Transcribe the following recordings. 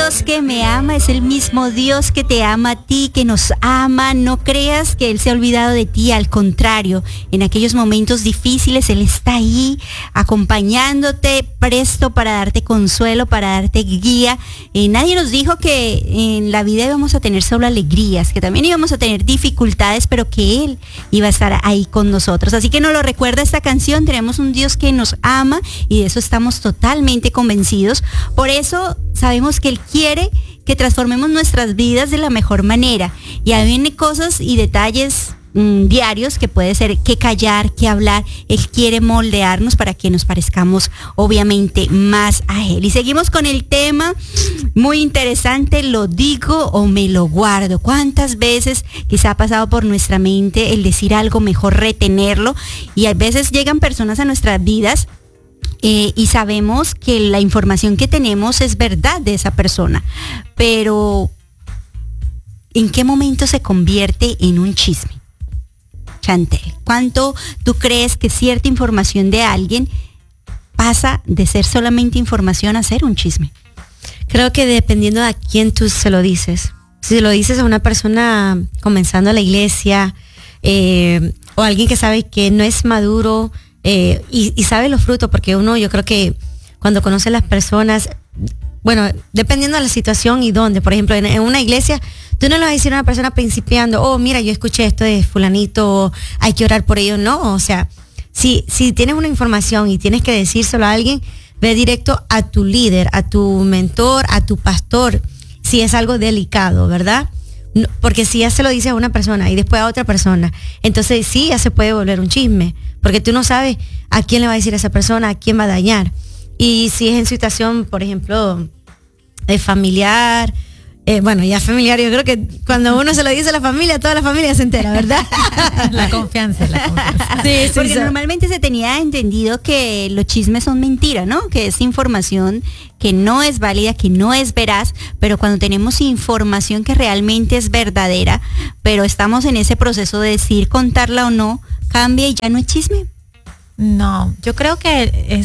Dios que me ama es el mismo Dios que te ama a ti, que nos ama. No creas que Él se ha olvidado de ti, al contrario, en aquellos momentos difíciles Él está ahí acompañándote, presto para darte consuelo, para darte guía. Nadie nos dijo que en la vida íbamos a tener solo alegrías, que también íbamos a tener dificultades, pero que Él iba a estar ahí con nosotros. Así que nos lo recuerda esta canción. Tenemos un Dios que nos ama y de eso estamos totalmente convencidos. Por eso sabemos que Él quiere que transformemos nuestras vidas de la mejor manera. Y ahí vienen cosas y detalles diarios que puede ser que callar, que hablar. Él quiere moldearnos para que nos parezcamos obviamente más a Él. Y seguimos con el tema muy interesante, ¿lo digo o me lo guardo? ¿Cuántas veces quizá ha pasado por nuestra mente el decir algo, mejor retenerlo? Y a veces llegan personas a nuestras vidas y sabemos que la información que tenemos es verdad de esa persona, pero ¿en qué momento se convierte en un chisme? Chantel, ¿cuánto tú crees que cierta información de alguien pasa de ser solamente información a ser un chisme? Creo que dependiendo de a quién tú se lo dices. Si lo dices a una persona comenzando la iglesia o alguien que sabe que no es maduro y sabe los frutos, porque uno, yo creo que cuando conoce a las personas, bueno, dependiendo de la situación y dónde, por ejemplo, en una iglesia, tú no le vas a decir a una persona principiando, oh, mira, yo escuché esto de fulanito, hay que orar por ellos. No, o sea, si tienes una información y tienes que decírselo a alguien, ve directo a tu líder, a tu mentor, a tu pastor, si es algo delicado, ¿verdad? No, porque si ya se lo dices a una persona y después a otra persona, entonces sí, ya se puede volver un chisme, porque tú no sabes a quién le va a decir a esa persona, a quién va a dañar. Y si es en situación, por ejemplo, de familiar, bueno, ya familiar, yo creo que cuando uno se lo dice a la familia, toda la familia se entera, ¿verdad? La confianza. Sí, porque normalmente se tenía entendido que los chismes son mentira, ¿no? Que es información que no es válida, que no es veraz, pero cuando tenemos información que realmente es verdadera, pero estamos en ese proceso de decir contarla o no, cambia y ya no es chisme. No, yo creo que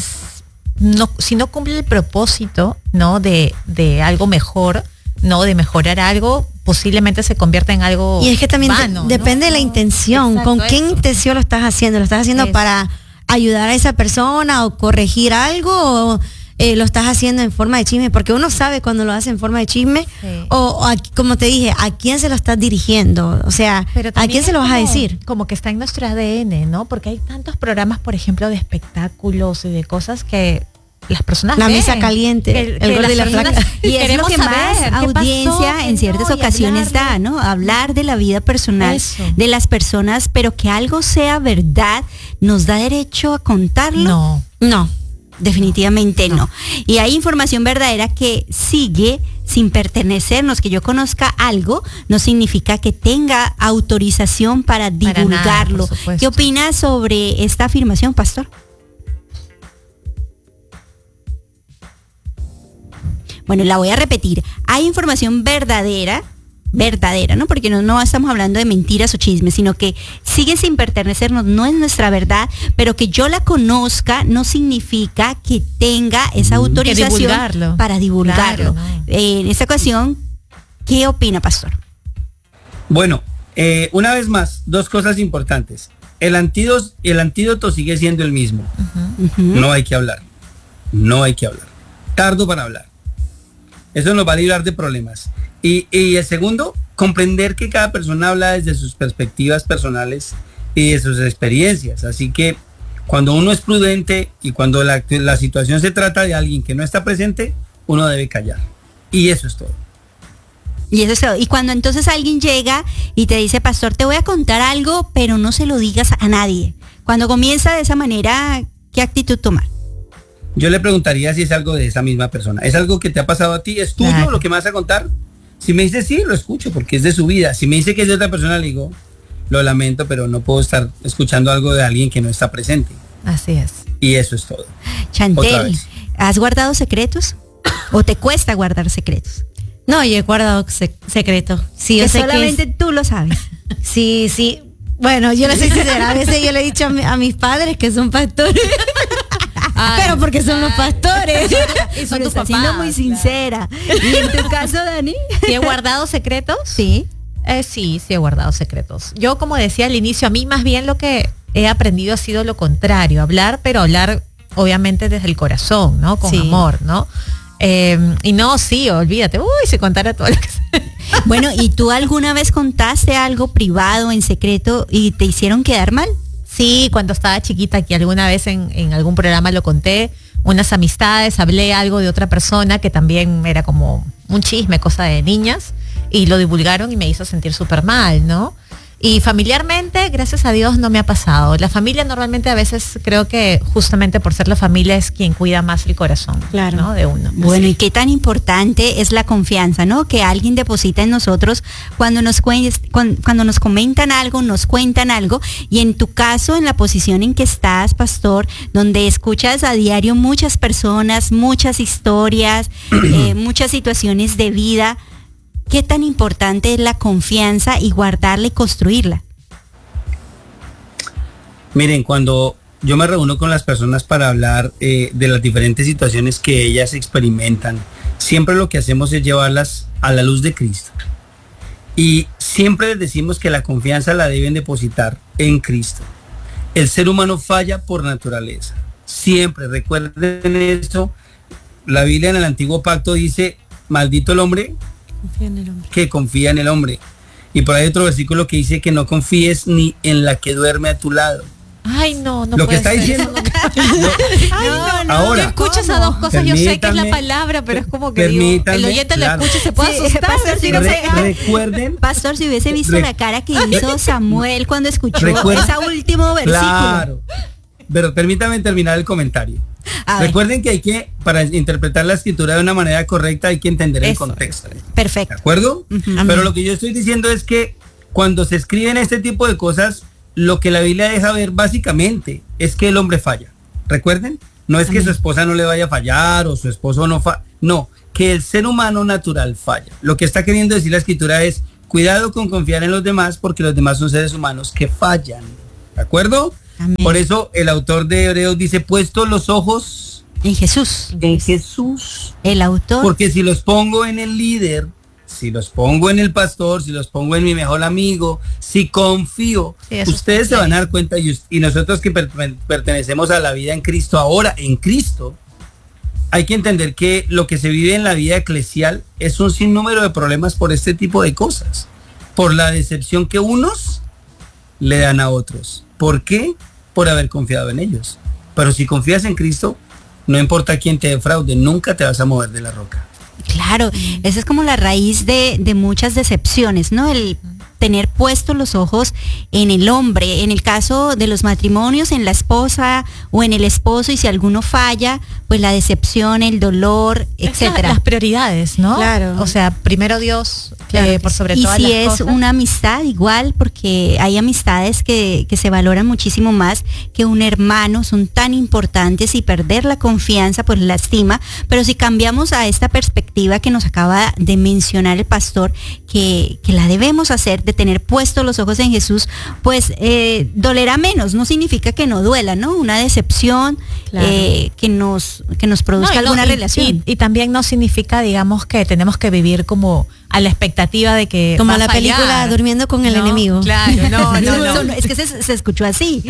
si no cumple el propósito, ¿no? De algo mejor, no, de mejorar algo, posiblemente se convierta en algo. Y es que también vano, depende de la intención. Exacto, ¿con qué intención lo estás haciendo? ¿Lo estás haciendo para ayudar a esa persona o corregir algo? ¿O lo estás haciendo en forma de chisme? Porque uno sabe cuando lo hace en forma de chisme o como te dije, ¿a quién se lo estás dirigiendo? O sea, ¿a quién se lo vas a decir? Como que está en nuestro ADN, ¿no? Porque hay tantos programas, por ejemplo, de espectáculos y de cosas que las personas la ven, mesa caliente, el gordo y la flaca. Y es lo que más audiencia en ciertas ocasiones da, ¿no? Hablar de la vida personal de las personas, pero que algo sea verdad, ¿nos da derecho a contarlo? No. Definitivamente no. Y hay información verdadera que sigue sin pertenecernos. Que yo conozca algo no significa que tenga autorización para divulgarlo. Para nada, ¿qué opinas sobre esta afirmación, pastor? Bueno, la voy a repetir. Hay información verdadera, ¿no? Porque no estamos hablando de mentiras o chismes, sino que sigue sin pertenecernos, no es nuestra verdad, pero que yo la conozca no significa que tenga esa autorización para divulgarlo. Claro, no. En esta ocasión, ¿qué opina, pastor? Bueno, una vez más, dos cosas importantes. El antídoto sigue siendo el mismo. No hay que hablar. Tardo para hablar. Eso nos va a librar de problemas. Y el segundo, comprender que cada persona habla desde sus perspectivas personales y de sus experiencias. Así que cuando uno es prudente y cuando la situación se trata de alguien que no está presente, uno debe callar. Y eso es todo. Y cuando entonces alguien llega y te dice, pastor, te voy a contar algo, pero no se lo digas a nadie. Cuando comienza de esa manera, ¿qué actitud tomar? Yo le preguntaría si es algo de esa misma persona. ¿Es algo que te ha pasado a ti? ¿Es tuyo lo que me vas a contar? Si me dice sí, lo escucho porque es de su vida. Si me dice que es de otra persona, le digo, lo lamento, pero no puedo estar escuchando algo de alguien que no está presente. Así es. Y eso es todo. Chantel, ¿has guardado secretos? ¿O te cuesta guardar secretos? No, yo he guardado secretos. Sí, que solamente tú lo sabes. Sí. Bueno, yo no soy sincera. A veces yo le he dicho a mis padres que son pastores. Pero porque son los pastores. Y son Pero tus está papás, siendo muy sincera. ¿Y en tu caso, Dani? ¿Sí he guardado secretos? Sí. Sí he guardado secretos. Yo, como decía al inicio, a mí más bien lo que he aprendido ha sido lo contrario, pero hablar obviamente desde el corazón, ¿no? Con amor, ¿no? Y no, sí, olvídate, si contara todo lo que sé. Bueno, ¿y tú alguna vez contaste algo privado, en secreto, y te hicieron quedar mal? Sí, cuando estaba chiquita, aquí alguna vez en algún programa lo conté, unas amistades, hablé algo de otra persona que también era como un chisme, cosa de niñas, y lo divulgaron y me hizo sentir súper mal, ¿no? Y familiarmente, gracias a Dios, no me ha pasado. La familia normalmente a veces creo que justamente por ser la familia es quien cuida más el corazón, claro, ¿no? De uno. Bueno, ¿y qué tan importante es la confianza, no? Que alguien deposita en nosotros cuando nos comentan algo, nos cuentan algo. Y en tu caso, en la posición en que estás, pastor, donde escuchas a diario muchas personas, muchas historias, muchas situaciones de vida, ¿qué tan importante es la confianza y guardarla y construirla? Miren, cuando yo me reúno con las personas para hablar de las diferentes situaciones que ellas experimentan, siempre lo que hacemos es llevarlas a la luz de Cristo. Y siempre les decimos que la confianza la deben depositar en Cristo. El ser humano falla por naturaleza. Siempre, recuerden esto. La Biblia en el Antiguo Pacto dice, maldito el hombre que confía en el hombre. Y por ahí hay otro versículo que dice que no confíes ni en la que duerme a tu lado. Ay, no lo que está diciendo. Ahora, yo escucho esas dos cosas, yo sé que es la palabra, pero es como que digo, el oyente lo escucha y se puede asustar. Pastor, recuerden, pastor, si hubiese visto la cara que hizo Samuel cuando escuchó ese último versículo. Claro, pero permítame terminar el comentario. Recuerden que para interpretar la escritura de una manera correcta hay que entender el contexto. Perfecto. ¿De acuerdo? Uh-huh. Pero lo que yo estoy diciendo es que cuando se escriben este tipo de cosas, lo que la Biblia deja ver básicamente es que el hombre falla. Recuerden, no es que su esposa no le vaya a fallar o su esposo no falla. No, que el ser humano natural falla. Lo que está queriendo decir la escritura es, cuidado con confiar en los demás porque los demás son seres humanos que fallan. ¿De acuerdo? Amén. Por eso el autor de Hebreos dice, puesto los ojos en Jesús. En Jesús. El autor. Porque si los pongo en el líder, si los pongo en el pastor, si los pongo en mi mejor amigo, si confío, ustedes se van a dar cuenta y nosotros que pertenecemos a la vida en Cristo, ahora en Cristo, hay que entender que lo que se vive en la vida eclesial es un sinnúmero de problemas por este tipo de cosas, por la decepción que unos le dan a otros. ¿Por qué? Por haber confiado en ellos. Pero si confías en Cristo, no importa quién te defraude, nunca te vas a mover de la roca. Claro, esa es como la raíz de muchas decepciones, ¿no? El tener puestos los ojos en el hombre, en el caso de los matrimonios, en la esposa o en el esposo, y si alguno falla, pues la decepción, el dolor, etcétera. Las prioridades, ¿no? Claro. O sea, primero Dios, claro, por sobre todas las cosas. Y si es una amistad igual, porque hay amistades que se valoran muchísimo más que un hermano, son tan importantes, y perder la confianza pues lastima. Pero si cambiamos a esta perspectiva que nos acaba de mencionar el pastor, que la debemos hacer, de tener puestos los ojos en Jesús, pues dolerá menos. No significa que no duela, ¿no? Una decepción, claro, que nos produzca alguna relación. Y también no significa, digamos, que tenemos que vivir como a la expectativa de que como la película Durmiendo con el enemigo. Claro, no. Es que se escuchó así.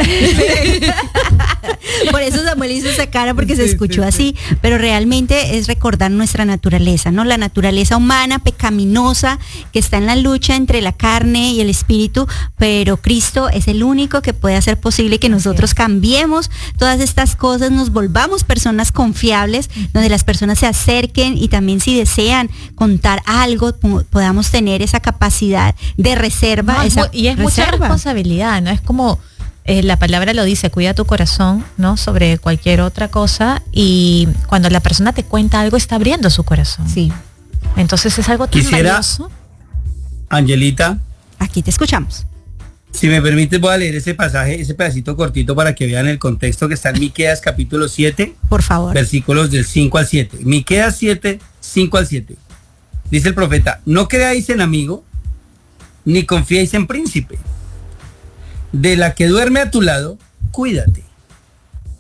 Por eso Samuel hizo esa cara, porque se escuchó así. Pero realmente es recordar nuestra naturaleza, ¿no? La naturaleza humana, pecaminosa, que está en la lucha entre la carne y el espíritu, pero Cristo es el único que puede hacer posible que nosotros cambiemos todas estas cosas, nos volvamos personas confiables, donde las personas se acerquen, y también si desean contar algo, podamos tener esa capacidad de reserva. Y es mucha responsabilidad, ¿no? Es como la palabra lo dice, cuida tu corazón, ¿no? Sobre cualquier otra cosa, y cuando la persona te cuenta algo, está abriendo su corazón. Sí. Entonces es algo tan valioso. Angelita, aquí te escuchamos. Si me permites, voy a leer ese pasaje, ese pedacito cortito, para que vean el contexto, que está en Miqueas capítulo 7. Por favor. Versículos del 5 al 7. Miqueas 7, 5 al 7. Dice el profeta, no creáis en amigo, ni confiéis en príncipe. De la que duerme a tu lado, cuídate.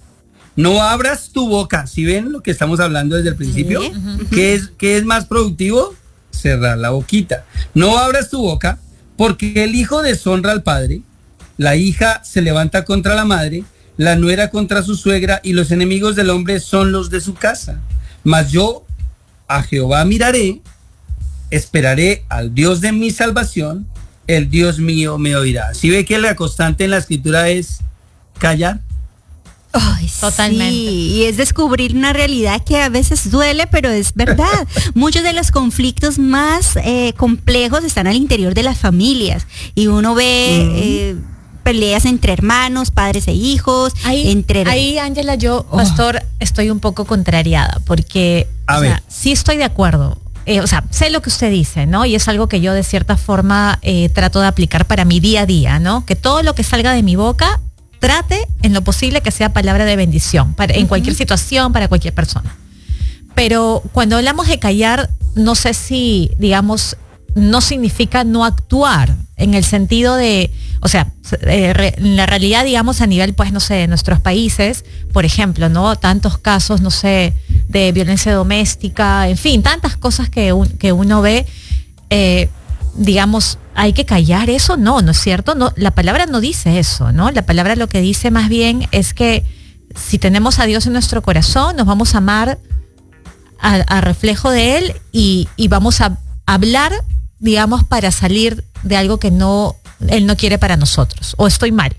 No abras tu boca. ¿Sí ven lo que estamos hablando desde el principio? Sí. ¿Qué es más productivo? Cerrar la boquita. No abras tu boca, porque el hijo deshonra al padre, la hija se levanta contra la madre, la nuera contra su suegra, y los enemigos del hombre son los de su casa. Mas yo a Jehová miraré, esperaré al Dios de mi salvación, el Dios mío me oirá. ¿Sí ve que la constante en la escritura es callar? Ay, Totalmente. sí, y es descubrir una realidad que a veces duele, pero es verdad. Muchos de los conflictos más complejos están al interior de las familias y uno ve peleas entre hermanos, padres e hijos. Ahí, Ángela, yo, pastor, estoy un poco contrariada porque sí estoy de acuerdo. Sé lo que usted dice, ¿no? Y es algo que yo de cierta forma trato de aplicar para mi día a día, ¿no? Que todo lo que salga de mi boca trate en lo posible que sea palabra de bendición en cualquier situación, para cualquier persona. Pero cuando hablamos de callar, no sé si, digamos, no significa no actuar, en el sentido de, en la realidad, digamos, a nivel, pues, no sé, de nuestros países, por ejemplo, ¿no? Tantos casos, no sé, de violencia doméstica, en fin, tantas cosas que uno ve, digamos, hay que callar eso, no es cierto, no, la palabra no dice eso, ¿no? La palabra lo que dice más bien es que si tenemos a Dios en nuestro corazón, nos vamos a amar a reflejo de Él y vamos a hablar, digamos, para salir de algo que Él no quiere para nosotros, o estoy mal.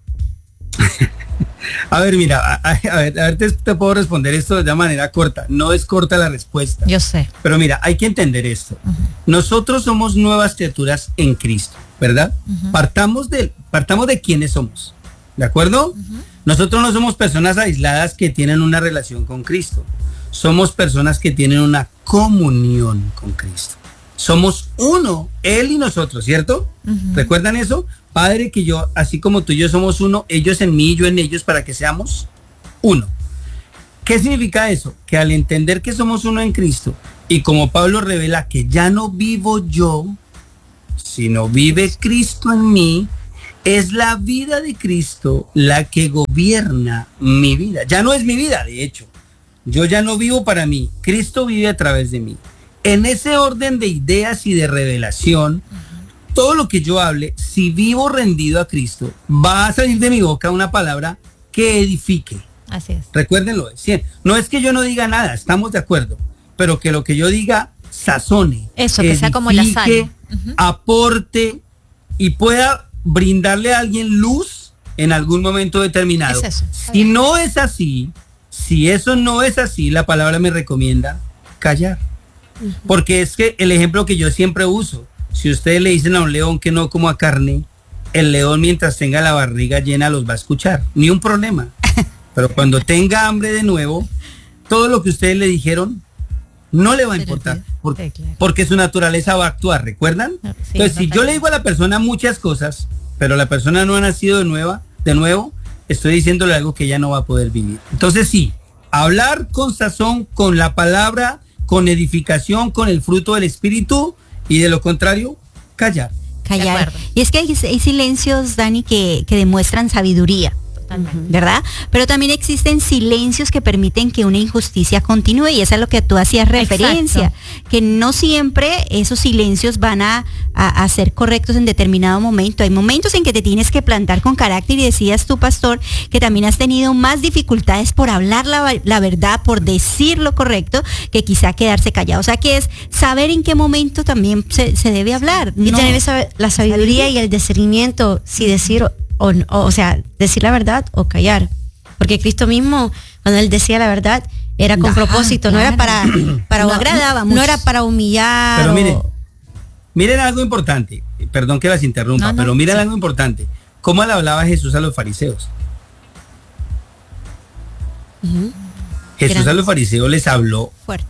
A ver, mira, a ver, te puedo responder esto de manera corta. No es corta la respuesta. Yo sé. Pero mira, hay que entender esto. Nosotros somos nuevas criaturas en Cristo, ¿verdad? Partamos de quiénes somos, ¿de acuerdo? Nosotros no somos personas aisladas que tienen una relación con Cristo. Somos personas que tienen una comunión con Cristo. Somos uno, Él y nosotros, ¿cierto? ¿Recuerdan eso? Padre, que yo, así como tú y yo somos uno, ellos en mí y yo en ellos, para que seamos uno. ¿Qué significa eso? Que al entender que somos uno en Cristo, y como Pablo revela que ya no vivo yo, sino vive Cristo en mí, es la vida de Cristo la que gobierna mi vida. Ya no es mi vida, de hecho. Yo ya no vivo para mí, Cristo vive a través de mí. En ese orden de ideas y de revelación, todo lo que yo hable, si vivo rendido a Cristo, va a salir de mi boca una palabra que edifique. Así es. Recuérdenlo. No es que yo no diga nada, estamos de acuerdo, pero que lo que yo diga sazone. Eso, que sea como la sal. Aporte y pueda brindarle a alguien luz en algún momento determinado. Es eso. Si no es así, si eso no es así, la palabra me recomienda callar. Porque es que el ejemplo que yo siempre uso, si ustedes le dicen a un león que no coma carne, el león mientras tenga la barriga llena los va a escuchar, ni un problema. Pero cuando tenga hambre de nuevo, todo lo que ustedes le dijeron no le va a importar, porque su naturaleza va a actuar, ¿recuerdan? Sí, entonces, si yo le digo a la persona muchas cosas, pero la persona no ha nacido de nuevo, estoy diciéndole algo que ya no va a poder vivir. Entonces sí, hablar con sazón, con la palabra, con edificación, con el fruto del Espíritu, y de lo contrario, callar. Y es que hay silencios, Dani, que demuestran sabiduría, ¿verdad? Pero también existen silencios que permiten que una injusticia continúe, y eso es a lo que tú hacías referencia. Exacto. Que no siempre esos silencios van a ser correctos en determinado momento. Hay momentos en que te tienes que plantar con carácter, y decías tú, pastor, que también has tenido más dificultades por hablar la verdad, por decir lo correcto, que quizá quedarse callado. O sea, que es saber en qué momento también se debe hablar. Y tener la sabiduría y el discernimiento, si decir o sea, decir la verdad o callar. Porque Cristo mismo, cuando Él decía la verdad, era con propósito, claro. No era para no agradaba mucho. No era para humillar. Pero miren algo importante, perdón que las interrumpa, pero miren algo importante. ¿Cómo le hablaba Jesús a los fariseos? Jesús a los fariseos les habló fuerte.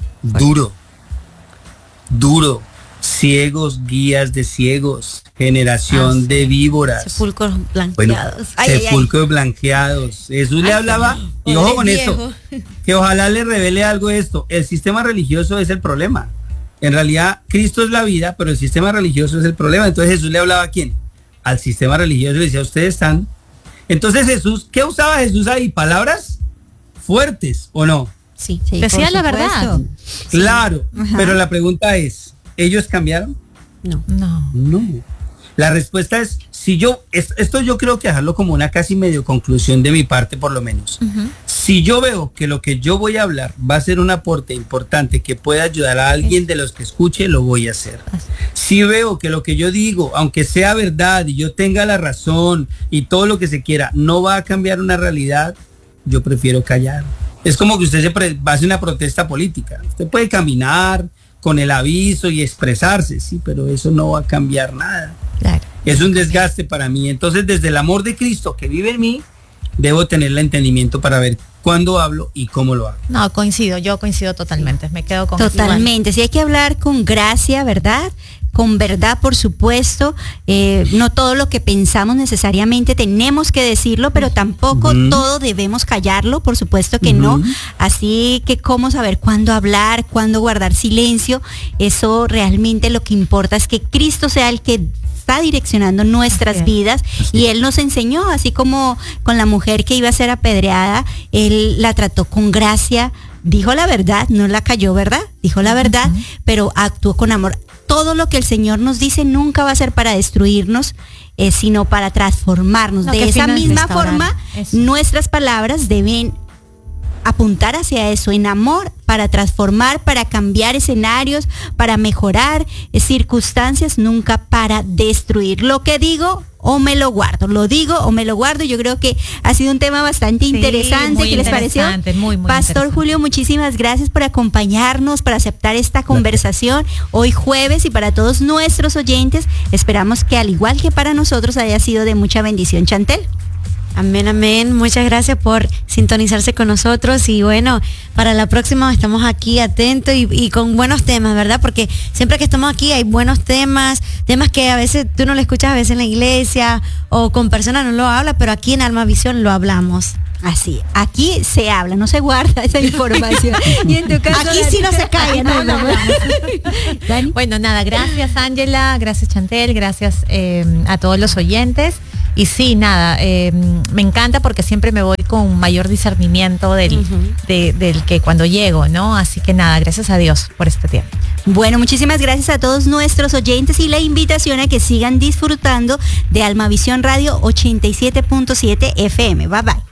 Duro. Ciegos, guías de ciegos, generación de víboras. Sepulcros blanqueados. Sepulcros blanqueados. Jesús le hablaba, y ojo con esto, que ojalá le revele algo de esto. El sistema religioso es el problema. En realidad, Cristo es la vida, pero el sistema religioso es el problema. Entonces Jesús le hablaba ¿a quién? Al sistema religioso, le decía, ustedes están. Entonces Jesús, ¿qué usaba Jesús ahí? Palabras fuertes, ¿o no? Sí. Sí, Decía por la supuesto. verdad. Claro, Ajá. pero la pregunta es, ¿ellos cambiaron? No. No. No. La respuesta es, esto yo creo que dejarlo como una casi medio conclusión de mi parte por lo menos. Si yo veo que lo que yo voy a hablar va a ser un aporte importante que pueda ayudar a alguien de los que escuche, lo voy a hacer. Si veo que lo que yo digo, aunque sea verdad y yo tenga la razón y todo lo que se quiera, no va a cambiar una realidad, yo prefiero callar. Es como que usted va a hacer una protesta política. Usted puede caminar con el aviso y expresarse, sí, pero eso no va a cambiar nada. Claro. Es un desgaste para mí. Entonces, desde el amor de Cristo que vive en mí, debo tener el entendimiento para ver cuándo hablo y cómo lo hago. No, yo coincido totalmente. Me quedo con Totalmente, sí hay que hablar con gracia, ¿verdad? Con verdad, por supuesto. No todo lo que pensamos necesariamente tenemos que decirlo, pero tampoco todo debemos callarlo, por supuesto que no. Así que cómo saber cuándo hablar, cuándo guardar silencio, eso realmente lo que importa es que Cristo sea el que está direccionando nuestras vidas, y Él nos enseñó, así como con la mujer que iba a ser apedreada, Él la trató con gracia, dijo la verdad, no la cayó, ¿verdad? Dijo la verdad, pero actuó con amor. Todo lo que el Señor nos dice nunca va a ser para destruirnos, sino para transformarnos. No, de esa misma restaurar. forma, Eso. nuestras palabras deben apuntar hacia eso, en amor, para transformar, para cambiar escenarios, para mejorar circunstancias, nunca para destruir. Lo que digo o me lo guardo, lo digo o me lo guardo. Yo creo que ha sido un tema bastante interesante. ¿Qué les pareció? Muy Pastor Julio, muchísimas gracias por acompañarnos, por aceptar esta conversación hoy jueves, y para todos nuestros oyentes, esperamos que al igual que para nosotros haya sido de mucha bendición. Chantel. Amén, amén. Muchas gracias por sintonizarse con nosotros, y bueno, para la próxima estamos aquí atentos y con buenos temas, ¿verdad? Porque siempre que estamos aquí hay buenos temas que a veces tú no lo escuchas a veces en la iglesia o con personas no lo habla, pero aquí en Alma Visión lo hablamos. Así, aquí se habla, no se guarda esa información. Y en tu caso, Aquí sí no se calla, no. Dani. Bueno, nada, gracias Ángela, gracias Chantel, gracias a todos los oyentes. Y sí, nada, me encanta porque siempre me voy con mayor discernimiento del que cuando llego, ¿no? Así que nada, gracias a Dios por este tiempo. Bueno, muchísimas gracias a todos nuestros oyentes, y la invitación a que sigan disfrutando de Almavisión Radio 87.7 FM. Bye bye.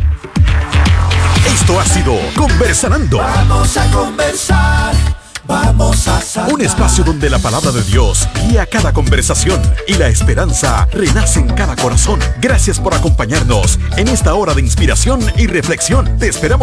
Esto ha sido Conversanando. Vamos a conversar, vamos a sanar. Un espacio donde la palabra de Dios guía cada conversación y la esperanza renace en cada corazón. Gracias por acompañarnos en esta hora de inspiración y reflexión. Te esperamos